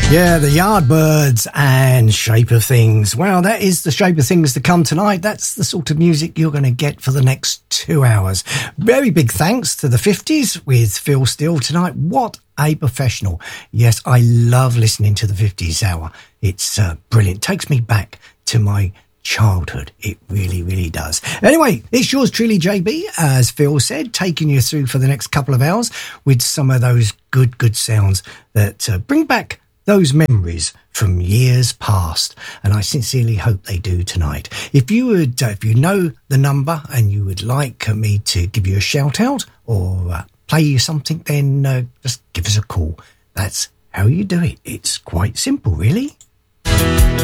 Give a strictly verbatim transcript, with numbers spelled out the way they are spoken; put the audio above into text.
Yeah, the Yardbirds and Shape of Things. Well, that is the shape of things to come tonight. That's the sort of music you're going to get for the next two hours. Very big thanks to the fifties with Phil Steele tonight. What a professional. Yes, I love listening to the fifties hour. It's uh, brilliant. Takes me back to my childhood. It really, really does. Anyway, it's yours truly, J B, as Phil said, taking you through for the next couple of hours with some of those good, good sounds that uh, bring back those memories from years past, and I sincerely hope they do tonight. If you would, uh, if you know the number and you would like me to give you a shout out or uh, play you something, then uh, just give us a call. That's how you do it. It's quite simple, really.